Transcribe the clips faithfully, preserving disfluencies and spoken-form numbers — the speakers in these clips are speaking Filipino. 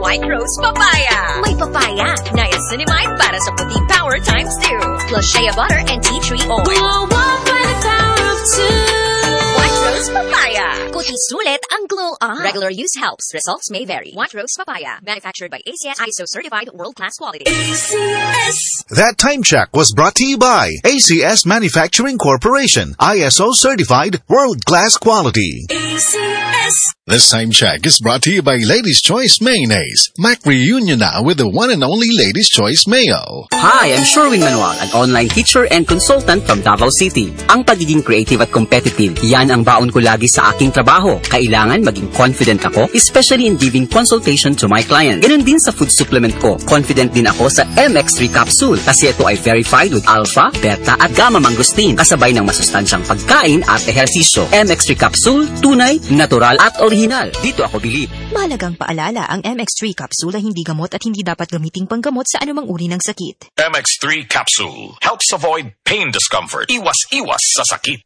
White Rose Papaya. May papaya, niacinamide para sa puting power times two. Plus shea butter and tea tree oil. Glow up by the power of two. White Rose Papaya. Kuti sulit ang glow up. Regular use helps. Results may vary. White Rose Papaya. Manufactured by A C S I S O certified world-class quality. A C S. That time check was brought to you by A C S Manufacturing Corporation. I S O certified world-class quality. A C S. This time check is brought to you by Ladies' Choice Mayonnaise. Mac reunion now with the one and only Ladies' Choice Mayo. Hi, I'm Sherwin Manuel, an online teacher and consultant from Davao City. Ang pagiging creative at competitive, yan ang baon ko lagi sa aking trabaho. Kailangan maging confident ako, especially in giving consultation to my client. Ganun din sa food supplement ko. Confident din ako sa M X three capsule kasi ito ay verified with alpha, beta at gamma mangosteen kasabay ng masustansyang pagkain at ehersisyo. M X three capsule, tunay, natural at original. Dito ako bilib. Mahalagang paalala, ang M X three capsule ay hindi gamot at hindi dapat gamiting panggamot sa anumang uri ng sakit. M X three capsule helps avoid pain discomfort. Iwas-iwas sa sakit.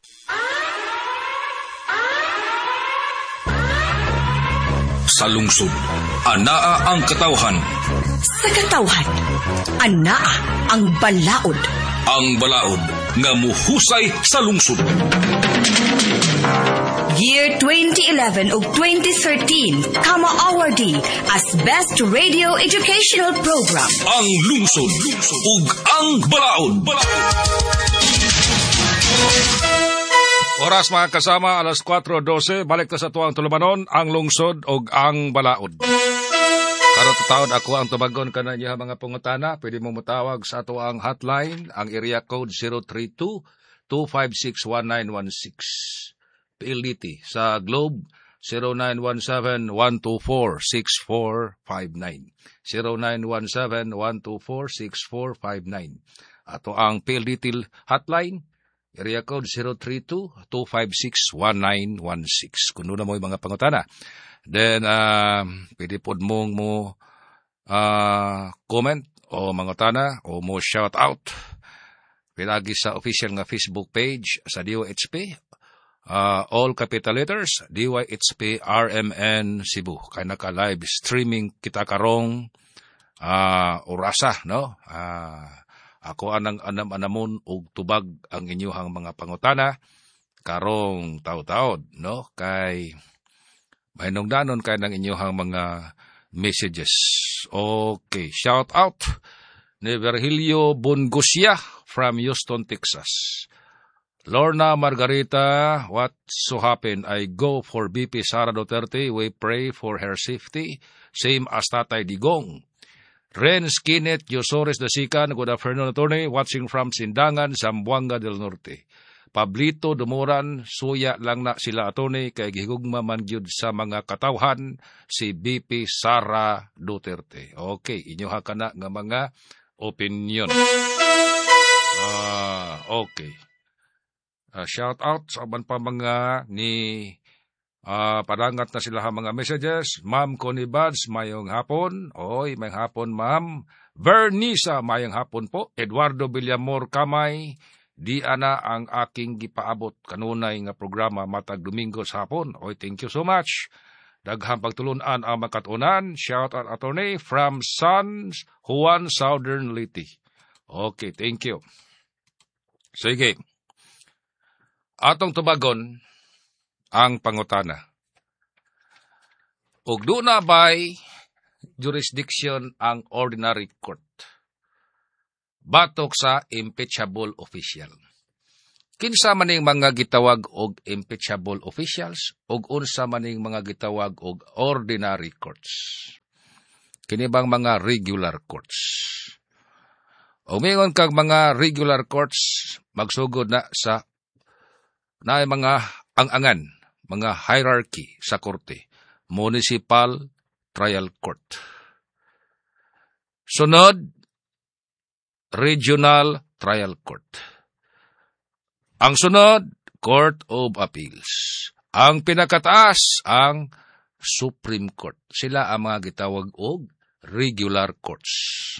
Sa lungsod, anaa ang katawhan. Sa katawhan, anaa ang balaod. Ang balaod nga muhusay sa lungsod. Year twenty eleven ug twenty thirteen, Kama awardee as Best Radio Educational Program. Ang lungsod, ug ang balaod. Oras mga kasama, alas kwatro dose, balik na sa tuwang tulumanon, ang lungsod ug ang balaod. Karot taon ako ang tubagon ka na niya mga pangutana, pwede mo matawag sa ato ang hotline, ang area code zero three two, two five six, one nine one six. P L D T sa Globe zero nine one seven, one two four, six four five nine. zero nine one seven, one two four, six four five nine. Ato ang P L D T hotline, area code zero three two, two five six, one nine one six. Kuno na mo yung mga pangutana. Then, uh, pwede po mong mo uh, comment o mangutana o mo shout out. Pilagi sa official nga Facebook page sa D Y H P. Uh, all capital letters, D Y H P R M N Cebu. Kaya naka-live streaming kita karong uh, orasa, no? Uh, ako anang anam-anamon og tubag ang inyuhang mga pangutana karong taw-taod, no? Kay mahinungdanon kay ng inyuhang mga messages. Okay, shout out ni Virgilio Bungusia from Houston, Texas. Lorna Margarita, what so happened? I go for B P Sara Duterte. We pray for her safety. Same as Tatay Digong. Ren Skinet, Yosores Dasikan, good afternoon, attorney. Watching from Sindangan, Zamboanga del Norte. Pablito Dumuran, suya lang na sila, attorney, kay gihugma man gyud sa mga katawhan si B P Sara Duterte. Okay, inyoha ka na nga mga opinion. Ah, uh, okay. Uh, shout out sa aban pa mga ni uh, padangat na sila mga messages. Ma'am Connie Buds, mayong hapon. Oy, may hapon ma'am. Vernisa, mayong hapon po. Eduardo Villamor Kamay, di ana ang aking gipaabot kanunay nga programa matag Domingo sa hapon. Oy, thank you so much. Daghang pagtulunan ang makatunan. Shout out attorney from San Juan, Southern Leyte. Okay, thank you. Sige. Atong tubagon ang pangutana. Ug duna bay jurisdiction ang ordinary court batok sa impeachable official. Kinsa maning mga gitawag og impeachable officials ug unsa maning mga gitawag og ordinary courts. Kini bang mga regular courts. Umingon kag mga regular courts magsugod na sa na mga ang-angan, mga hierarchy sa korte, municipal trial court. Sunod, regional trial court. Ang sunod, Court of Appeals. Ang pinakataas, ang Supreme Court. Sila ang mga gitawag og regular courts.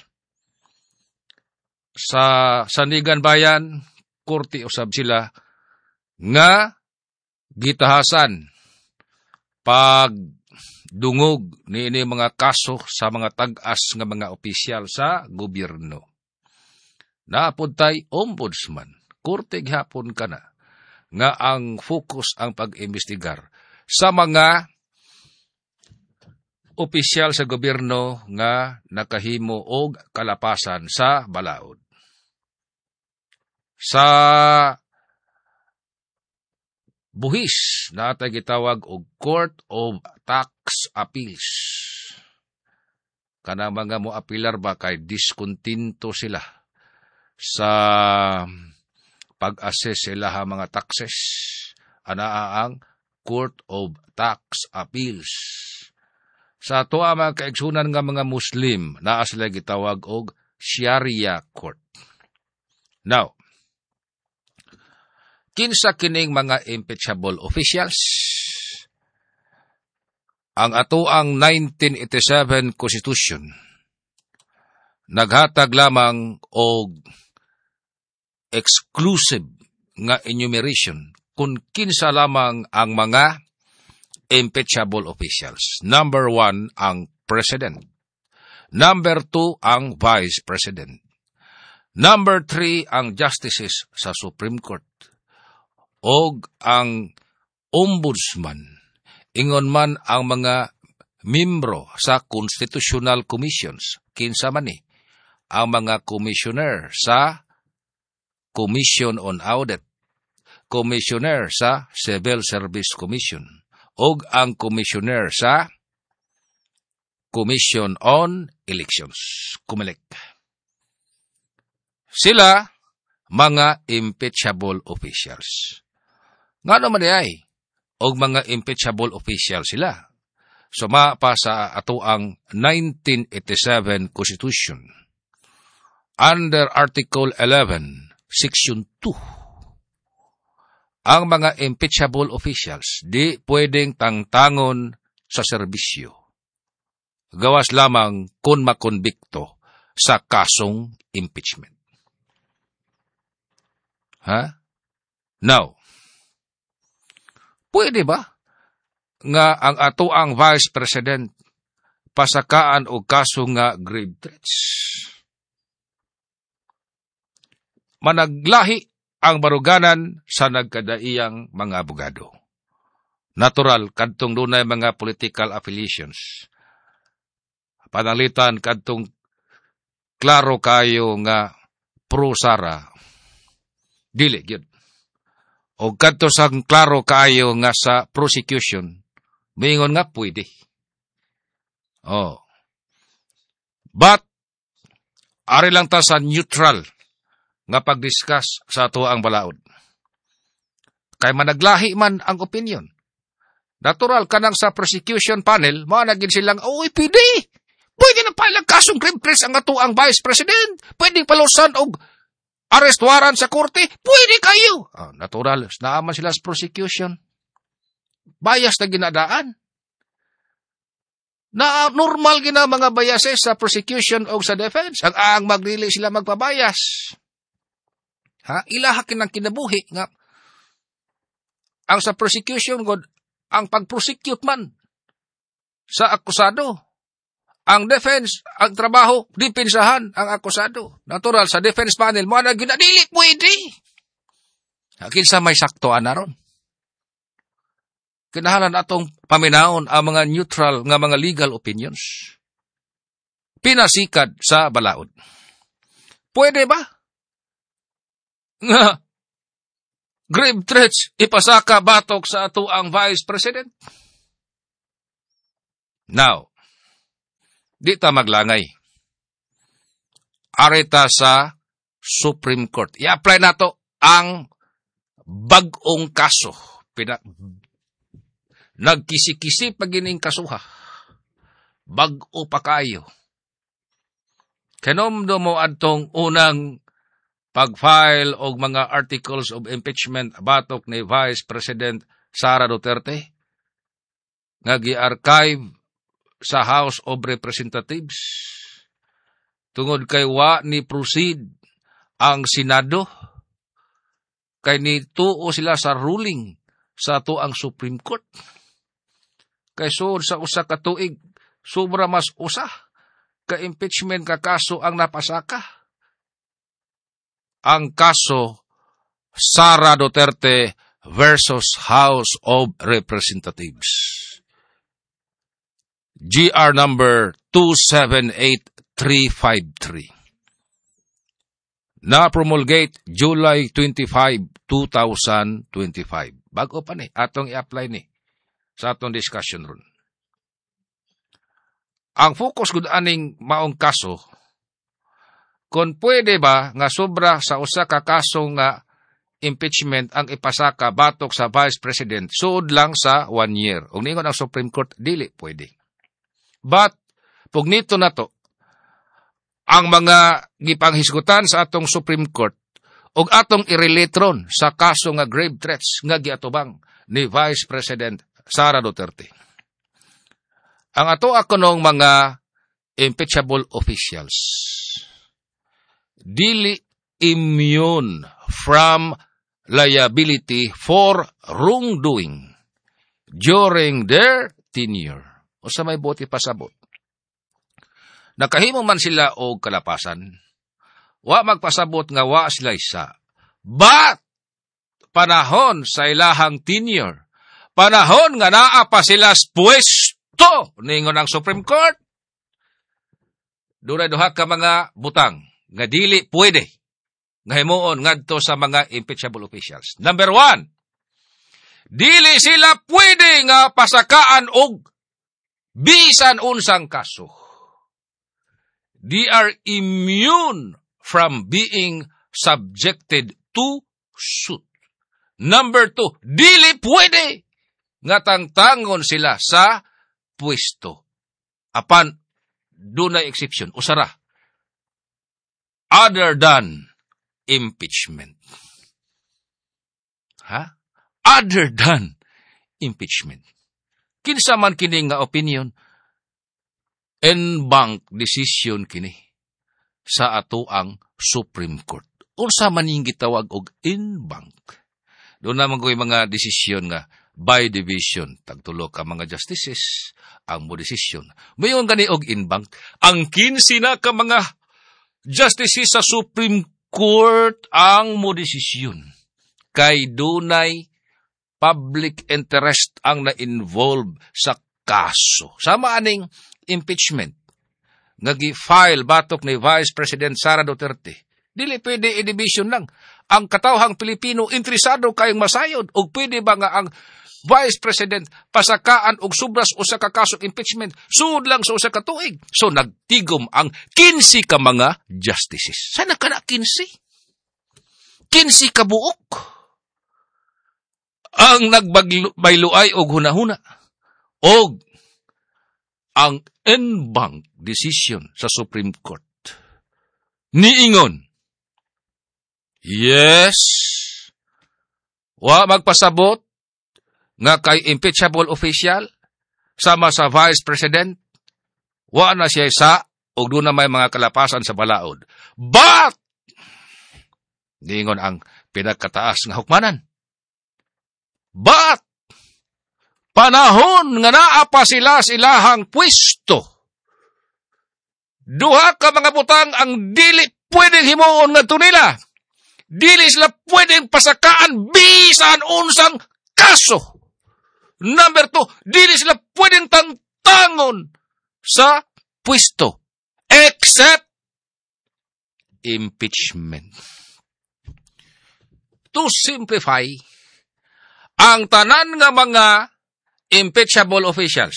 Sa Sanigan Bayan, korte usab sila nga gitahasan pag dungog niini mga kaso sa mga tag-as nga mga opisyal sa gobyerno. Naapuntay ombudsman, kurte gihapon ka na, nga ang focus ang pag-imbestigar sa mga opisyal sa gobyerno nga nakahimo og kalapasan sa balaod. Sa buhis na atay gitawag og Court of Tax Appeals. Kanang mga moapilar ba kay diskontinto sila sa pag-assess sila ha mga taxes. Anaa ang Court of Tax Appeals. Sa ato ang mga kaigsunan nga mga Muslim, naa sila gitawag og Sharia Court. Now, kinsa kining mga impeachable officials? Ang ato ang nineteen eighty-seven Constitution naghatag lamang og exclusive nga enumeration kung kinsa lamang ang mga impeachable officials. Number one, ang President. Number two, ang Vice President. Number three, ang Justices sa Supreme Court. Og ang Ombudsman. Ingon man ang mga membro sa Constitutional Commissions. Kinsa man ni? Ang mga commissioner sa Commission on Audit. Commissioner sa Civil Service Commission. Og ang commissioner sa Commission on Elections, Comelec. Sila mga impeachable officials. Nga naman ay, og mga impeachable officials sila. Suma pa sa ato ang nineteen eighty-seven Constitution. Under Article eleven, Section two. Ang mga impeachable officials di pwedeng tangtangon sa serbisyo. Gawas lamang kung makonbikto sa kasong impeachment. Ha? Now, pwede ba nga ang ato ang Vice President pasakaan og kaso nga grave threats? Managlahi ang baruganan sa nagkadaiyang mga abogado. Natural, kadtong dunay mga political affiliations. Panalitan kadtong klaro kayo nga pro-Sara. Dili, yun. O kadto sang klaro kayo nga sa prosecution, mingon nga pwede. Oh. But, ari lang ta sa neutral nga pag-discuss sa ato ang balaod. Kay managlahi man ang opinion. Natural kanang sa prosecution panel, mga nagin silang, oy, pwede. Pwede na palang kasong grave threats ang ato ang Vice President. Pwede palusan og arrest warrant sa korte. Pwede kayo. Oh, natural, naaman sila sa prosecution. Bias na ginadaan. Na normal gina mga biases sa prosecution o sa defense. Ang ang magrili sila magpabayas. Ha? Ilahakin ang kinabuhi nga ang sa prosecution god ang pag-prosecute man sa akusado. Ang defense, ang trabaho, dipinsahan ang akusado. Natural, sa defense panel, mo na ginadili, pwede. Kinsa may saktoan na ron. Kinahalan atong paminaon ang mga neutral nga mga legal opinions. Pinasikad sa balaod. Pwede ba? Nga, grave threats, ipasaka batok sa ato ang Vice President? Now, di ta maglangay. Areta sa Supreme Court. I-apply nato ang bag-ong kaso. Pina, nagkisi-kisi pagining kasuha. Bag-o pa kayo. Kanomdo mo adtong unang pag-file og mga articles of impeachment batok ni Vice President Sara Duterte nga gi-archive sa House of Representatives tungod kay wa ni proceed ang Senado kay ni tuo sila sa ruling sa ato ang Supreme Court. kay suod sa usa ka tuig sobra mas usa ka impeachment ka kaso ang napasaka. Ang kaso Sara Duterte versus House of Representatives. G R number two seven eight three five three. Na-promulgate July twenty-fifth, twenty twenty-five. Bago pa ni, atong i-apply ni sa atong discussion ron. Ang focus gud aning maong kaso, kung pwede ba nga sobra sa usa ka kaso nga impeachment ang ipasaka batok sa Vice President, suod lang sa one year. Ug ningon ang Supreme Court, dili pwede. But, pugnito na to, ang mga gipanghisgutan sa atong Supreme Court ug atong irelatron sa kaso nga grave threats nga giatubang ni Vice President Sara Duterte. Ang ato akonong mga impeachable officials dili immune from liability for wrongdoing during their tenure. O sa may buti pasabot. Nakahimo man sila og kalapasan, wa magpasabot nga wa sila isa. But, panahon sa ilahang tenure, panahon nga naa pa sila sa pwesto, ningon ang Supreme Court, dunay duha ka mga butang, nga dili pwede, nga himuon ngadto sa mga impeachable officials. Number one, dili sila pwede nga pasakaan og bisan unsang kaso. They are immune from being subjected to suit. Number two, dili pwede nga tangtangon sila sa pwesto. Apan, dunay exception, usara. Other than impeachment. Ha? Other than impeachment. Kinsa man kini nga opinion, en bank decision kini sa ato ang Supreme Court. Unsa man ning gitawag og in bank. Doon naman ko yung mga desisyon nga by division, tagtulo ka mga justices, ang mo desisyon. Mayon gani og in bank. Ang kinsi na ka mga justices sa Supreme Court ang mo desisyon. Kay dunay public interest ang na-involve sa kaso. Sama aning impeachment nga gi-file batok ni Vice President Sara Duterte. Dili pwede i-division lang. Ang katawhang Pilipino interesado kayong masayod o pwede ba nga ang Vice President pasakaan og subras usa ka kaso impeachment sud lang sa usa ka tuig. So nagtigom ang kinsi ka mga justices. Sana ka na kinsi? kinsi ka buok ang nagbayluay og hunahuna og ang en banc decision sa Supreme Court niingon, yes, wa magpasabot nga kay impeachable official sama sa Vice President, wa na siya isa og doon na may mga kalapasan sa balaod. But, niingon ang pinagkataas nga hukmanan. But, panahon nga naa pa sila sa ilahang pwesto. Duha ka mga butang ang dili pwedeng himuon nga nila. Dili sila pwedeng pasakaan bisan unsang kaso. Number two, dili sila pwedeng tangtangon sa pwesto. Except impeachment. To simplify, ang tanan nga mga impeachable officials,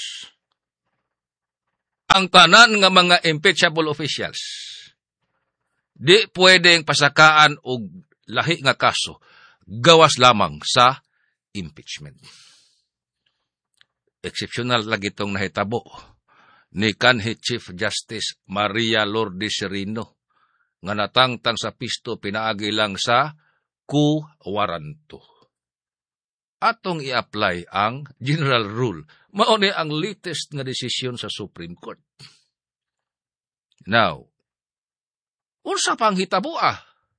ang tanan nga mga impeachable officials, di pwedeng pasakaan og lahi nga kaso, gawas lamang sa impeachment. Exceptional lagi itong nahitabo ni kanhi Chief Justice Maria Lourdes Serino nga natangtang sa pisto pinaagi lang sa ku waranto. Atong i-apply ang general rule. Mao ni ang latest nga desisyon sa Supreme Court. Now, unsa pang hitabo ah?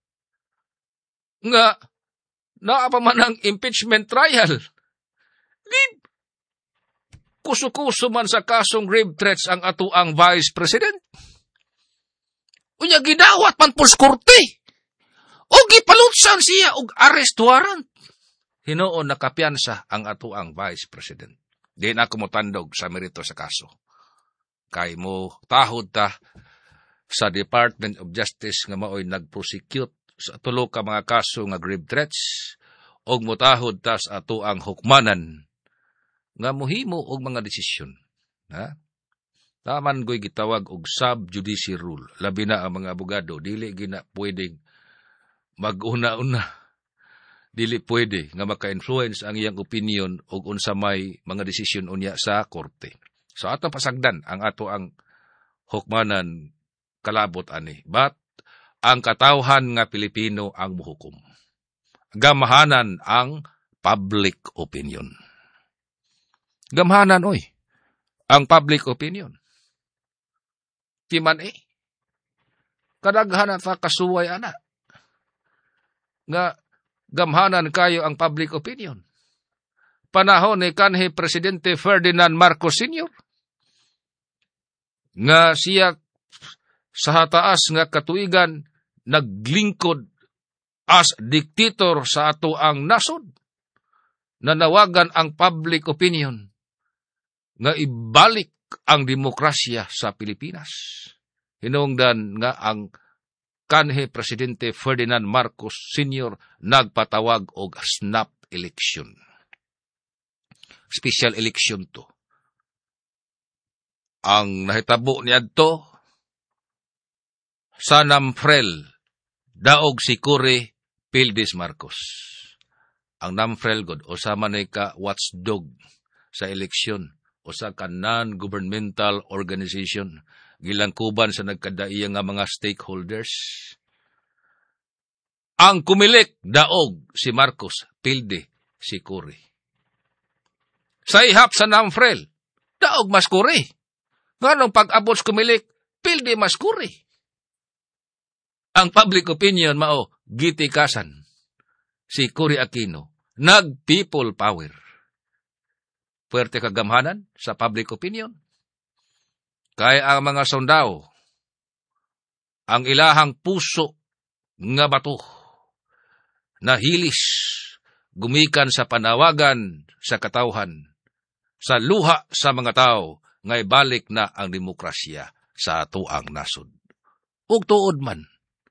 Nga naa pa man ang impeachment trial. Di kuso-kuso man sa kasong grave threats ang ato ang Vice President. Unya gidawat man po sa korte. O gipalutsan siya og arrest warrant. Hinuon nakapiansa ang ato ang Vice President. Di na ako motandog sa merito sa kaso. Kay mo tahod ta sa Department of Justice nga maoy nag-prosecute sa tulo ka mga kaso nga grave threats og motahod ta sa ato ang hukmanan nga mohimo og mga desisyon. Ha? Taman go'y gitawag og sub-judice rule. Labi na ang mga abogado, dili gina pwedeng mag-una-una. Dili pwede nga maka-influence ang iyang opinion og unsa may mga desisyon unya sa korte. So ato pasagdan ang ato ang hukmanan kalabot ani. But ang katawhan nga Pilipino ang muhukom. Gamahanan ang public opinion. Gamhanan oy ang public opinion. Timan eh. Kadaghanan sa kasuway ana. Nga gamhanan kayo ang public opinion. Panahon ni kanhi Presidente Ferdinand Marcos Senior nga siya sa hataas nga katuigan naglingkod as diktator sa ato ang nasod. Nanawagan ang public opinion nga ibalik ang demokrasya sa Pilipinas. Hinungdan nga ang kanhi Presidente Ferdinand Marcos Senior nagpatawag og snap election. Special election to. Ang nahitabo niadto sa Namfrel daog si Cory Pildes Marcos. Ang Namfrel god usa man ka watchdog sa eleksyon o sa ka non-governmental organization gilangkuban sa nagkadaiya nga mga stakeholders. Ang kumilik daog si Marcos Pilde si Cory. Sa ihap sa Namfrel daog mas Cory. Nganong pag-abot kumilik Pilde mas Cory. Ang public opinion mao gitikasan si Cory Aquino nag people power. Puwerte kagamhanan sa public opinion. Kaya ang mga sondao, ang ilahang puso nga bato, nahilis, gumikan sa panawagan sa katawhan, sa luha sa mga tao, nga ibalik na ang demokrasya sa atuang nasod. Ug tuod man,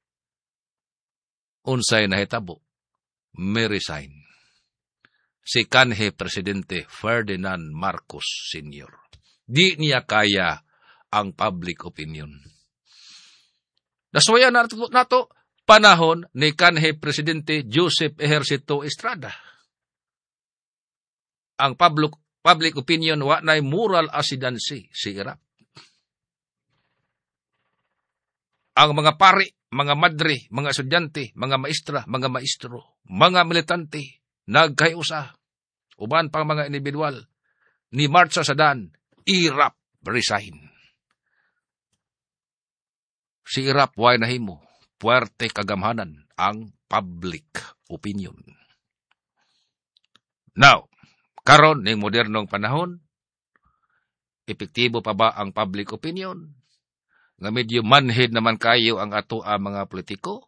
unsay nahitabo, may resign. Si kanhi Presidente Ferdinand Marcos Senior Di niya kaya ang public opinion. Naswaya na nato panahon ni kanhi Presidente Joseph Ejercito Estrada. Ang public, public opinion wa nay moral ascendancy si Iraq. Ang mga pari, mga madre, mga estudyante, mga maestra, mga maestro, mga militante, nagkayusa, uban pang mga individual, ni Marcha Sadan, Irap resign. Si Irap way nahimo, puwerte kagamhanan ang public opinion. Now, karon ning modernong panahon, epektibo pa ba ang public opinion? Nga medyo manhid naman kayo ang ato ang mga politiko?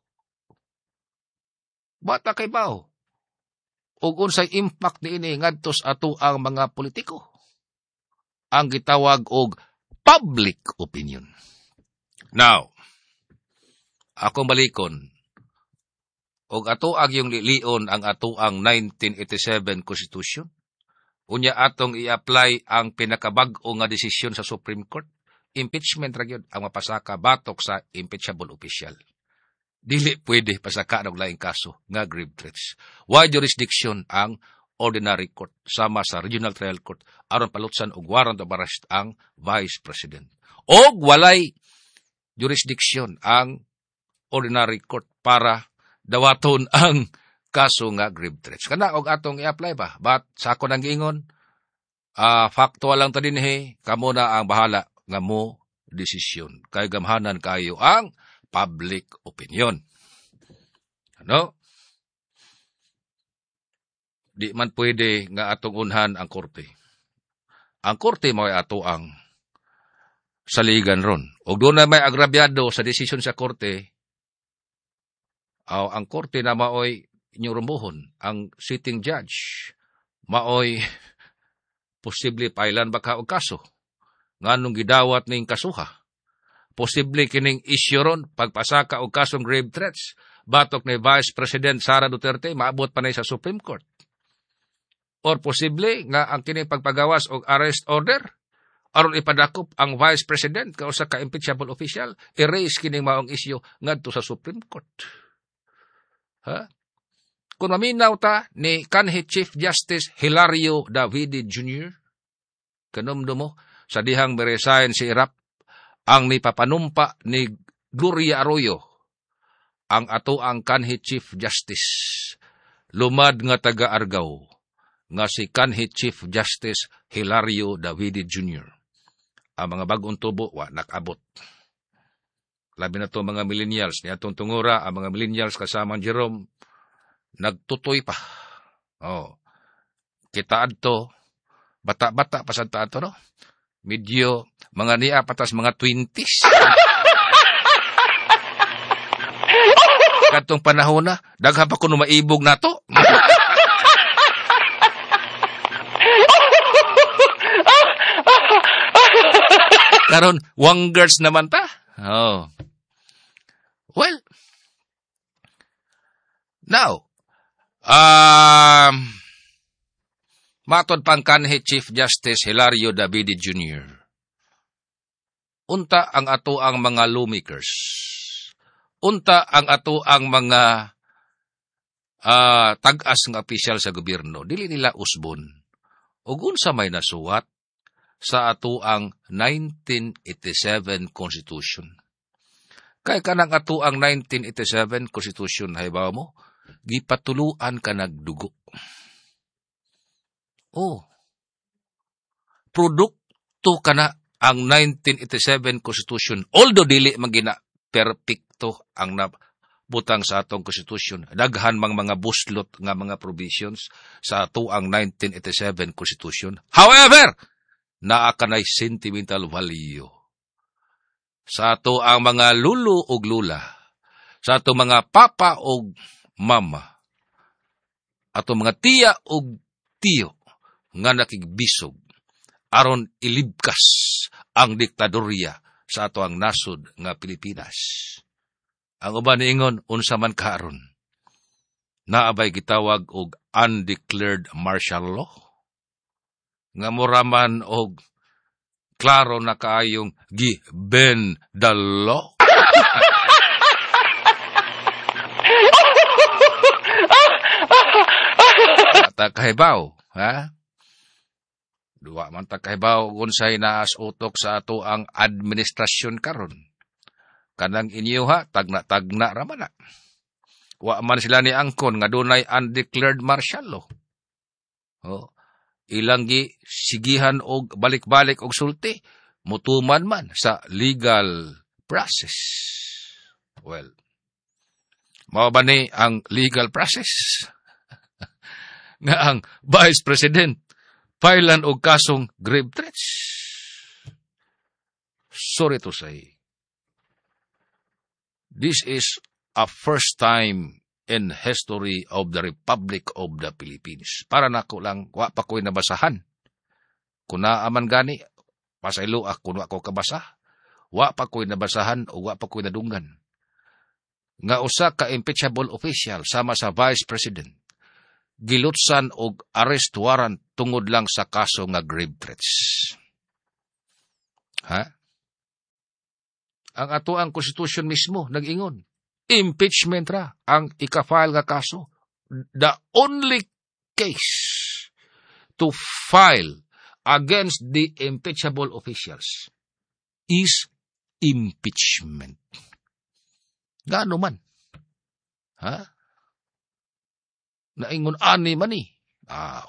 Bata kay bao? Ug unsay impact niini ngadto sa ato ang mga politiko? Ang gitawag og public opinion. Now, akong balikon, og ato ang yung lilion ang ato ang nineteen eighty-seven Constitution. Unya atong i-apply ang pinakabag-o nga desisyon sa Supreme Court. Impeachment ra gyud ang mapasaka batok sa impeachable official. Dili pwede pasaka og laing kaso nga grave threats. Why jurisdiction ang ordinary court sama sa regional trial court aron palutsan og warrant of arrest ang vice president. Og walay jurisdiction ang ordinary court para dawaton ang kaso nga grave threats. Kana og atong i-apply ba? But sa ako nang giingon, uh, factual lang ta dinhi, kamo na ang bahala nga mo desisyon. Kay gamhanan kayo ang public opinion. Ano? Di man pwede nga atong unhan ang korte. ang korte mo ay ato ang saligan ron. O doon na may agrabyado sa desisyon sa korte, uh, ang korte na maoy inyurumbuhon, ang sitting judge, maoy posible pailan baka og kaso. Nganong gidawat ning kasuha. Posible kining issue ron, pagpasaka og kasong grave threats, batok ni Vice President Sara Duterte, maabot pa na sa Supreme Court. Or posible nga ang kining pagpagawas og arrest order, aron ipadakop ang Vice President kausa ka impeachable official, erase kining maong issue ngadto sa Supreme Court. Ha? Kung maminaw ta ni kanhi Chief Justice Hilario Davide Junior, kanumdo mo, sa dihang meresign si Irap, ang nipapanumpa ni Gloria Arroyo, ang ato ang kanhi Chief Justice, lumad nga taga-Argao, nga si kanhi Chief Justice Hilario Davide Junior Ang mga bagong tubo, wa, nakabot. Labi na to mga millennials, ni atong tungura, ang mga millennials kasamang Jerome, nagtutoy pa. Oh. Kita adto, bata-bata pa sa tato, no? Medyo, mga niya patas mga twenties. Katong panahon na, daghan pa kuno maibog na to. Karon, wangers naman ta. Oh. Well, now, um, matod pang kanhi Chief Justice Hilario Davide Junior Unta ang ato ang mga lawmakers. Unta ang ato ang mga uh, tag-as ng opisyal sa gobyerno. Dili nila usbon. Ug unsa may nasuwat sa ato ang nineteen eighty-seven Constitution. Kay kanang ato ang nineteen eighty-seven Constitution, haybaw mo, gipatuluan ka nagdugo. Oh, produkto ka na ang nineteen eighty-seven Constitution. Although dili magina perfecto ang nabutang sa atong Constitution. Daghan mang mga buslot nga mga provisions sa ato ang nineteen eighty-seven Constitution. However, naa kanay sentimental value sa ato ang mga lulo ug lula, sa ato mga papa ug mama, ato mga tiya ug tiyo, nga nakigbisog aron ilibkas ang diktadorya sa ato ang nasod nga Pilipinas. Ang uban niingon unsa man karon, naabay gitawag og undeclared martial law, nga moraman og klaro na kaayong giben the law. Mata kahibaw, ha? Duwa man ta kahibaw unsay naas utok sa ato ang administrasyon karon. Kanang inyo ha, tagna-tagna raman na. Wa man sila ni angkon nga dunay undeclared martial law. Oh, ilang gi sigihan og balik-balik og sulti, mutuman man sa legal process. Well, mao ba ni ang legal process? Nga ang Vice President filean og kasong grave threats. Sorry to say, this is a first time in history of the Republic of the Philippines. Para nako lang, wa pa ko'y nabasahan. Kung naaman gani, pasaylo ako na ako kabasa, wa pa ko'y nabasahan o wa pa ko'y nadunggan. Nga usa ka impeachable official sama sa Vice President, gilutsan og arrest warrant tungod lang sa kaso nga grave threats. Ha? Ang ato ang konstitusyon mismo nag-ingon, impeachment ra ang ika-file nga kaso. The only case to file against the impeachable officials is impeachment. Gaano man? Ha? Naingon ani man ni. Ah.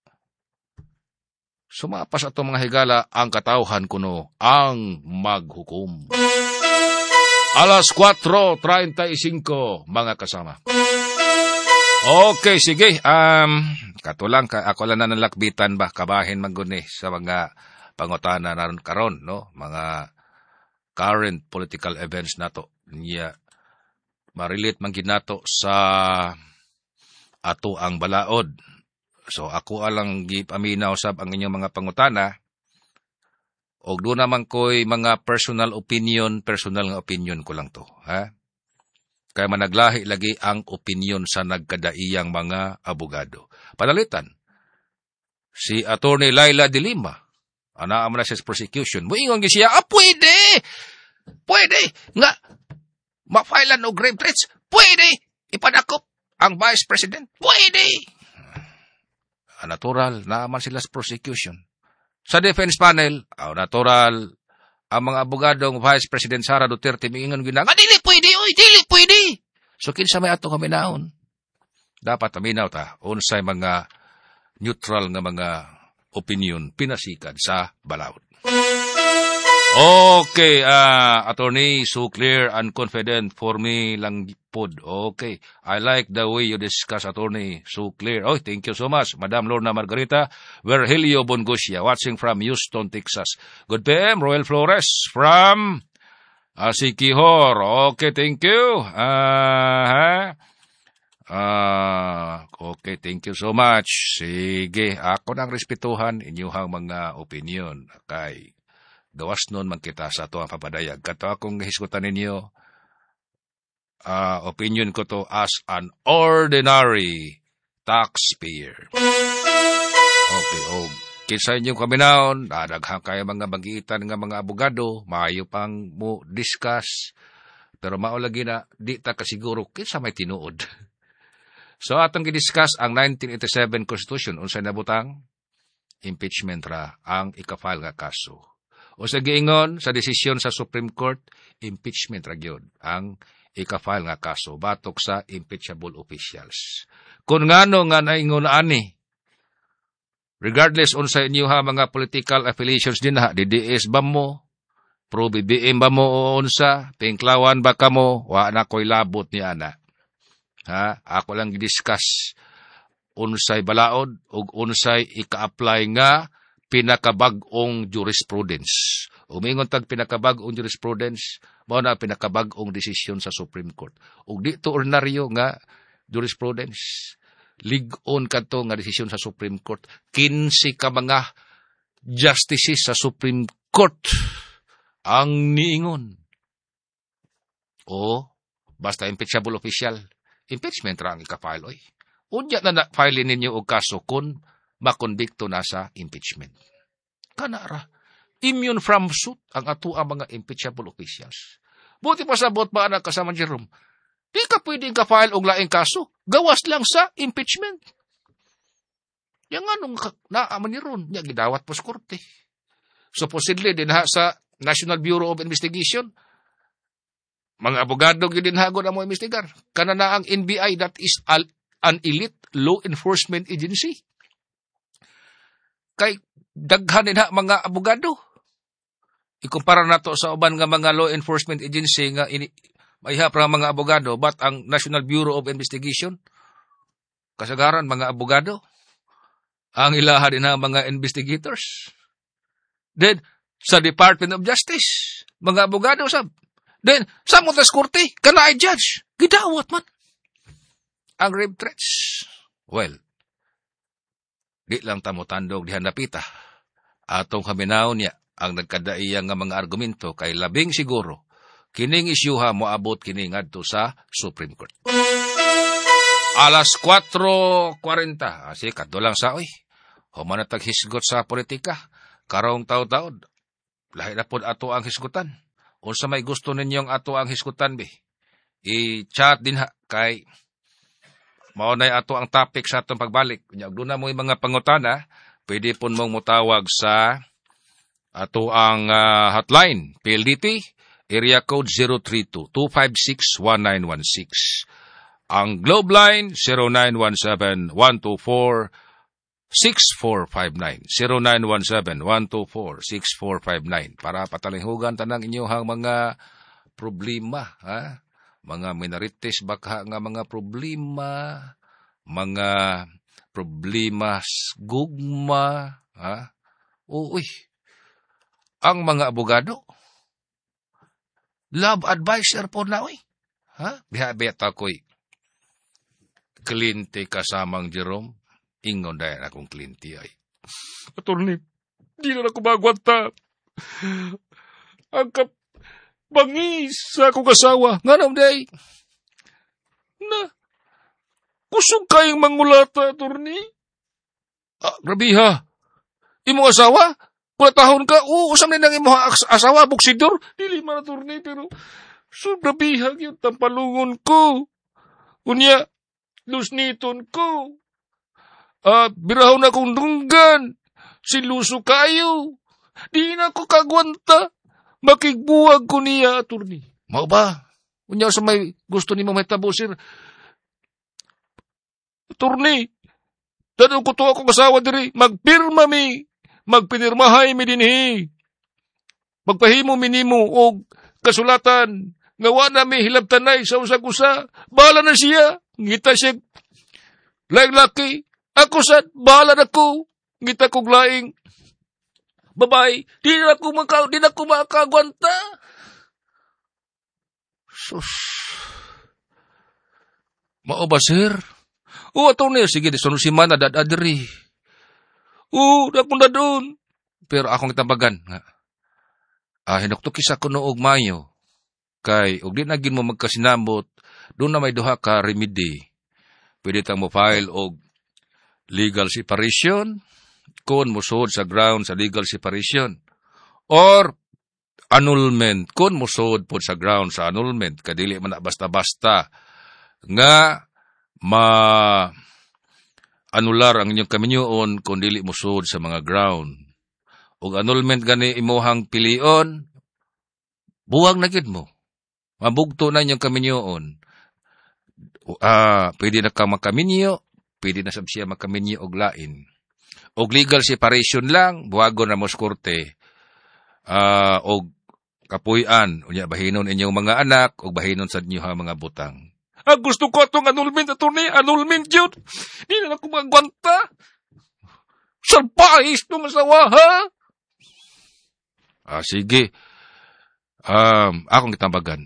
Sumapas ato mga higala ang katawhan kuno ang maghukom. Alas kwatro treinta y cinco mga kasama. Okay, sige. Um, Katulang ka ako lang na nalakbitan ba kabahin man guni sa mga pangutana naron karon no, mga current political events nato. Niya marilit man gid nato sa ato ang balaod. So ako alang gipaminaw sab ang inyong mga pangutana. Og do naman ko'y mga personal opinion, personal nga opinion ko lang to, ha? Kaya managlahi lagi ang opinion sa nagkadaiyang mga abogado. Panalitan, si Attorney Laila de Lima, anaan mo na siya sa prosecution, muingon siya, ah, pwede! Pwede! Nga, ma-filean o grave threats, pwede! Ipadakop ang Vice President, pwede! Ah, natural, naaman sila sa prosecution. Sa defense panel, oh, natural, ang mga abogadong Vice President Sara Duterte miingon gina, nga dili pwede, oy, dili pwede. So kinsa may ato kami naon? Dapat aminaw ta, unsay mga neutral nga mga opinion pinasikan sa balaod. Okay, uh, attorney, so clear and confident for me lang pod. Okay, I like the way you discuss, attorney, so clear. Oh, thank you so much, Madam Lorna Margarita Virgilio Bongosia, watching from Houston, Texas. Good P M, Royal Flores from uh, Sikihor. Okay, thank you. Uh, uh, okay, thank you so much. Sige, ako nang respetuhan inyong mga opinion. Okay. Gawas nun man kita sa ito ang papadayag. Kato akong hiskutan ninyo, uh, opinion ko to as an ordinary taxpayer. Okay, o kinsa inyong kaminaon, dadaghang kayo mga magitan nga mga abogado, maayo pang mo discuss, pero maulagi na, di ta kasiguro, kinsa may tinuod. So atong gidiscuss ang nineteen eighty-seven Constitution, unsay nabutang, impeachment ra ang ikafile nga kaso. O sa giingon, sa desisyon sa Supreme Court, impeachment ra gyud ang ika-file nga kaso batok sa impeachable officials. Kung ngano nga naingon ani, regardless unsa inyo ha mga political affiliations din ha, D D S ba mo, pro-B B M ba mo o unsa, tinklawan ba ka mo, wa na ko'y labot ni ana. Ha? Ako lang i-discuss unsay balaod o unsay ika-apply nga pinakabag-ong jurisprudence. Umingon tag pinakabag-ong jurisprudence, mao na pinakabag-ong desisyon sa Supreme Court. Ug dito ordinaryo nga jurisprudence, lig-on kadto nga desisyon sa Supreme Court, kinsi ka mga justices sa Supreme Court ang niingon. O basta impeachable official, impeachment ra ang ika-file oy. Unya na na-file ninyo og kaso kun makondikto na sa impeachment. Kanara, immune from suit ang ato ang mga impeachable officials. Buti pa sabot ba na kasama Jerome? Di ka pwedeng ka-file og laing kaso. Gawas lang sa impeachment. Yang anong naaman ni ron, niya gidawat po sa korte. Supposedly, din ha sa National Bureau of Investigation, mga abogado din hagod ang mga investigar. Kana na ang N B I, that is an elite law enforcement agency. Kay daghan din ha mga abogado. Ikumpara nato sa uban nga mga law enforcement agency nga ini, may hapra mga abogado, but ang National Bureau of Investigation, kasagaran mga abogado, ang ilaha din ha mga investigators. Then, sa Department of Justice, mga abogado sab. Then, sa mutas korte, kana ay judge, gidawat man. Ang rape threats. Well, di lang tamotandog dihan napita. Atong kaminaw niya ang nagkadaiyang nga mga argumento kay labing siguro kining isyuha moabot kini ngadto sa Supreme Court. Alas kwatro kwarenta. Asi kadto lang sa oy. Human na taghisgot sa politika. Karong taw-taod. Lahi na pod ato ang hisgutan. Unsa may gusto ninyong ato ang hisgutan be? I-chat din ha kay mao nay ato ang topic sa atong pagbalik. Nya ug na mo mga pangutana, pwede pun mong motawag sa ato ang uh, hotline, P L D T, area code zero three two, two five six, one nine one six. Ang Globe line zero nine one seven, one two four, six four five nine. zero nine one seven, one two four, six four five nine. Para patalinghugan tanang inyohang mga problema, ha? Mga minorities baka nga mga problema, mga problema, gugma, ha? Uy, ang mga abogado, love advisor po na, uy. Ha? Biha-biha tako'y kliyente kasamang Jerome, ingon dahil akong kliyente ay. Attorney, di na ako magwanta. Ang kap bangis sa akong kasawa. Nga naman day. Na, kusog kayong mangulata, attorney. Ah, grabe ha. Imong asawa? Kula tahon ka, oo, usam na nang imong asawa, buksidor. Dili man, attorney, pero sobra bihag yun, tampalungon ko. Unya, lusniton ko. Ah, birahaw na kong dunggan. Siluso kayo. Di na ko kagwanta. Makigbuwag ko niya, attorney. Mao ba? Unya sa may gusto ni mo may tabo, sir. Attorney, dadong ko to akong asawa diri. Magpirma mi. Magpinirmahay mi dinhi. Magpahimo minimo og kasulatan. Ngawa na mi hilabtanay sa usag-usa. Bahala na siya. Ngita siya. Laing laki. Ako sad, bahala na ko. Ngita kong laing babae. Di na ako maka, di na ako makagwanta. Sus. Mao ba, sir? O, ato na, sige, di sunod si man, adad-adri. O, napunta doon. Pero akong itambagan. Ah, hinuktukis ako noong Mayo. Kay, og di nagin mo magkasinambot, doon na may duha ka remedy. Pwede tang mo file og legal separation, kung musod sa ground sa legal separation. Or, annulment, kung musod po sa ground sa annulment, kadili man na basta-basta, nga ma-anular ang inyong kaminyoon kung dili musod sa mga ground. Og annulment gani imuhang pilion, buwag na gid mo. Mabugto na inyong kaminyoon. Ah, pwede na ka makaminyo, pwede na sab siya makaminyo og lain. Og legal separation lang, buwagon na mo sa korte. Ah, og kapuy-an, unya bahinon inyong mga anak og bahinon sa inyo ha mga butang. Ah, gusto ko atong annulment, attorney, annulment yun. Di na ako magwanta. Salpahis nung asawa, ha? Ah, sige. Um, akong itambagan.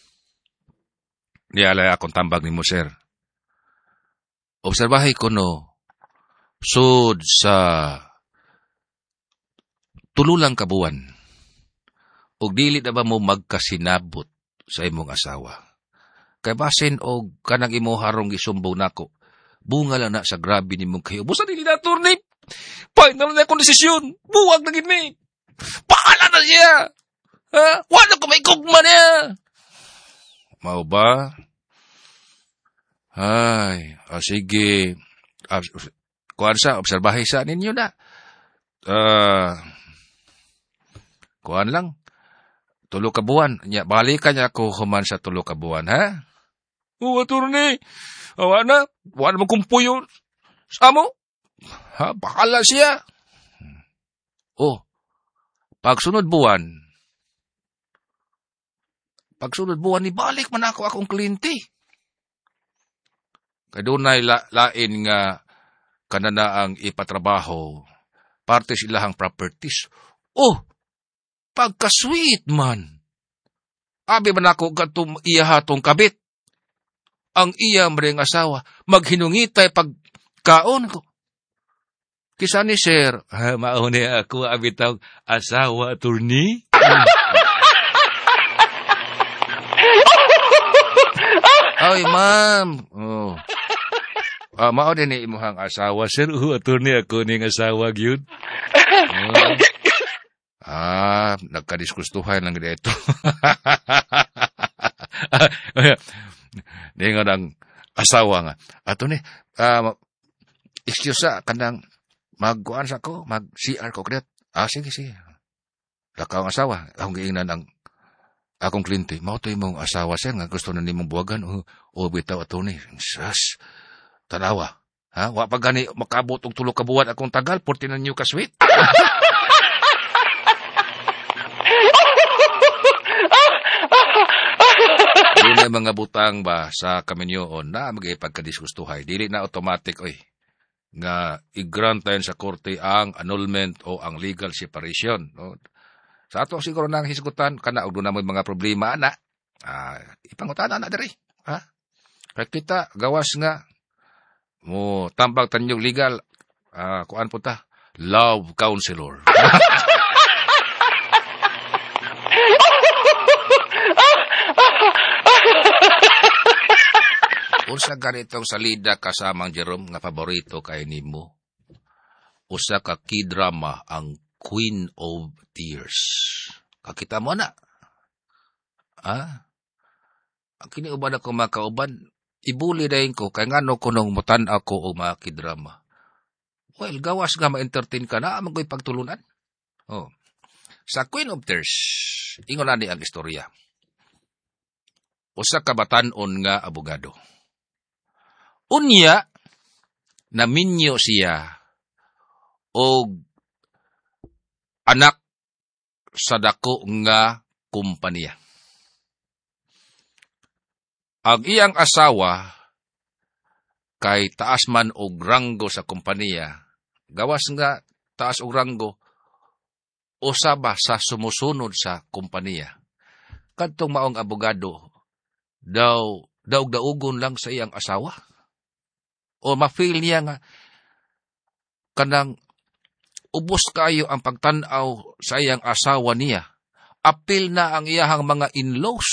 Di alay akong tambag ni mo, sir. Obserbahay ko, no, sud sa tululang kabuwan, og dili na ba mo magkasinabot sa imong asawa? Kay basin og kanang imo harong isumbaw nako, bunga lang na sa grabe ni mong kayo. Busa dili na, attorney. Final na akong desisyon. Buwag na gid mi. Paala na siya. Ha? Wala ko may kugma niya. Mao ba? Ay, oh, sige. Uh, kuhan sa, obserbahay sa ninyo na. Uh, kuhan lang. Tulo ka buwan. Nya, balikan niya ako human sa tulo ka buwan, ha? Oo, oh, attorney. Awa na. Wala naman kumpuyo. Samo. Ha? Bakala siya. Oh, pagsunod buwan, pagsunod buwan, ibalik man ako akong kliyente. Kaya doon na la, lain nga kanana ang ipatrabaho, parte silahang properties. Oh, pagka-sweet man. Abi man ako katong iya hatong kabit. Ang iya maring asawa, maghinungitay pagkaon ko. Kisa ni sir, ha, mauni ako abitang asawa, attorney. Ay, ma'am. Oh. Ah, mao din ni imuhang asawa, sir. Uh, attorney ako ning asawa gyud. Oh. Ah, nagkadiskustuhan lang dito. Ningon ang asawa nga. Attorney, ah, excuse sa kanang magkuan sa ko, mag-C R ko kret. Ah, sige, sige. Lakaw ang asawa. Akong giingnan ang akong kliyente. Mao to imong asawa siya nga gusto na nimong buwagan. O, o bitaw attorney. Sas. Tanawa. Ha? Wa pa gani makabot og tulo ka buwan akong tagal, forty na new ka sweet. Dili na mga butang ba sa kaminyoon na magay pagkadisgustuhay. Dili na automatic, oy. nga igrantayan sa korte ang annulment o ang legal separation. No? Sa ato siguro nang hisgutan, kana og na may mga problema ana, ah, ipangutana na diri. Ha? Kaya kita, gawas nga, mo tambag tanyong legal, ah, kuan po ta, love counselor. Usa ganitong salida kasamang Jerome nga paborito kay nimo. Usa ka K-drama ang Queen of Tears. Kakita mo na. Ah? Ang kiniuban ako mga kauban, ibuli dahin ko kay ngano ko nung mutan ako o mga K-drama. Well, gawas nga ma-entertain ka na, amagoy pagtulunan. Oh. Sa Queen of Tears, ingon na ni ang istorya. Usa ka batan-on nga abogado. Unya, naminyo siya o anak sa dako nga kumpanya. Ang iyang asawa kay taas man og ranggo sa kumpanya, gawas nga taas og ranggo, usaba sa sumusunod sa kumpanya. Kadtong maong abogado, daw, daw daugon lang sa iyang asawa. O ma-feel niya nga, kanang ubos kayo ang pagtanaw sa iyang asawa niya. Apil na ang iyahang mga in-laws.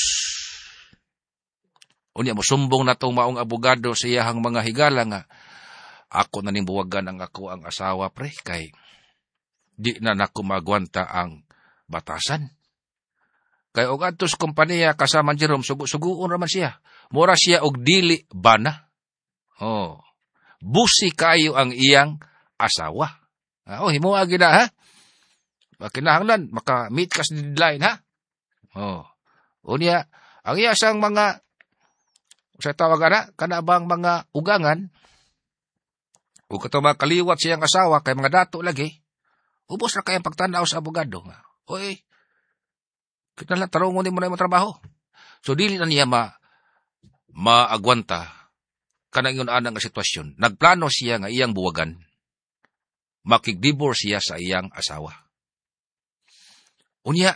O niya, musumbong na itong maong abogado sa iyahang mga higala nga, ako na nimbuwagan ang ako ang asawa, pre, kay di na nakumagwanta ang batasan. Kay og adtos kompanya kasama Jerome, sugu-suguon raman siya. Mura siya og dili bana. Oh. Busi kayo ang iyang asawa. Ah, oh, himuha gina, ha? Kinahanglan, maka-meet ka sa deadline, ha? Oh. Unya, ang iya sang mga, sa tawag na, kanabang mga ugangan, o kato mga kaliwat siyang asawa, kay mga dato lagi, ubos na kayang pagtanaw sa abogado. Oy, kita lang, tarungon mo na yung trabaho. So, dili na niya ma, maagwanta, kanang yun anang sitwasyon. Nagplano siya nga iyang buwagan, makig-divorce siya sa iyang asawa. Unya,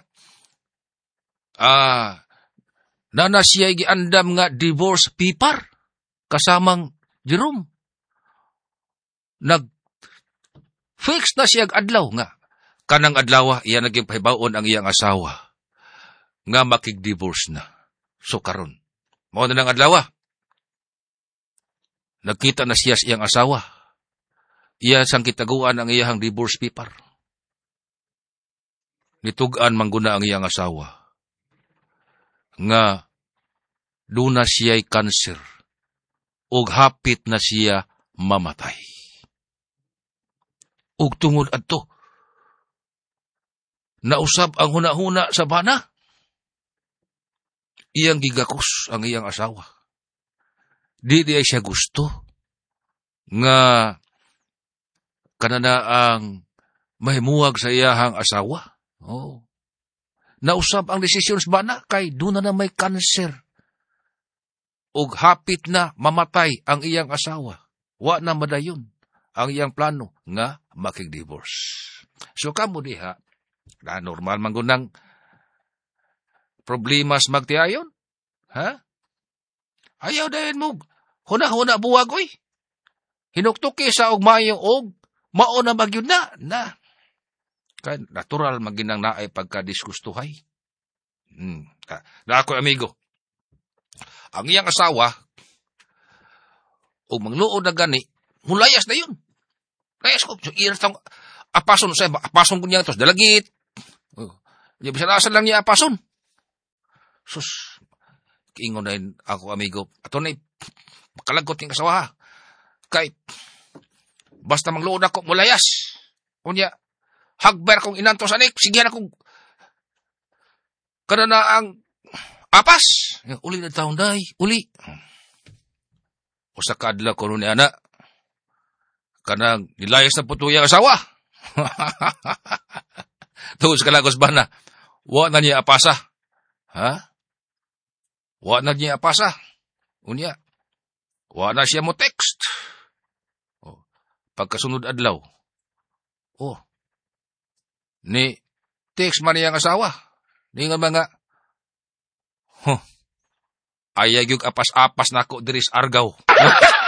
ah, nana siya giandam nga divorce paper, kasamang Jerome. Nag-fix na siya adlaw nga, kanang adlaw, iya naging pahibaon ang iyang asawa, nga makig-divorce na. So karon, mao na ng adlaw, nagkita na siya sa iyang asawa. Iya sang kitaguan ang iyang divorce paper. Nitugan mangguna ang iyang asawa. Nga, doon na siya'y cancer. Og hapit na siya mamatay. Og tungod adto, nausab ang huna-huna sa bana. Iyang gigakos ang iyang asawa. Di di ay siya gusto nga kanana ang mahimuwag sa iyahang asawa. Oh. Nausab ang desisyon sa bana kay doon na na may cancer. Ug hapit na mamatay ang iyang asawa. Wa na madayon ang iyang plano nga makig-divorce. So kamo diha, na normal man gunang problemas magtiayon. Ha? Ayaw dahin mo. Huna-huna buwag, oy. Hinuktuki sa og mayo og mao na magyud na. Na. Kaya natural maginang naay pagkadisgustuhay. Hmm. Na ako, amigo. Ang iyang asawa, o mangluod na gani, mulayas na yun. Layas ko. So, iras tang apason sa apason ko niya ito. Dalagit. Oh. Bisa-asa lang niya apason. Sus, kiingon na yun ako, amigo. Ato na makalagot yung kasawa, ha? Kay, basta mangluod ako, mulayas. Unya, hagbar kong inanto sa nik, sigihan akong, kada na ang apas. Uli na taon day, uli. O sa kadla ko nun ni anak, kanang nilayas na puto yung asawa. Tuos kalagos ba na, wa na niya apasa. Ha? Wa na niya apasa. Unya, wa na siya mo text. Oh. pagkasunod adlaw. Oh. Ni text man niyang asawa. Ni nga mga huh. Ayag yung apas-apas nako diris argaw.